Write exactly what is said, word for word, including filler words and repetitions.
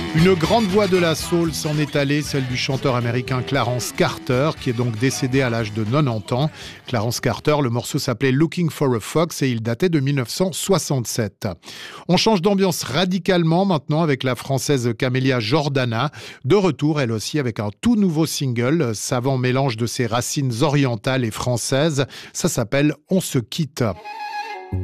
Une grande voix de la soul s'en est allée, celle du chanteur américain Clarence Carter, qui est donc décédé à l'âge de quatre-vingt-dix ans. Clarence Carter, le morceau s'appelait Looking for a Fox et il datait de mille neuf cent soixante-sept. On change d'ambiance radicalement maintenant avec la française Camélia Jordana, de retour elle aussi avec un tout nouveau single, savant mélange de ses racines orientales et françaises. Ça s'appelle On se quitte.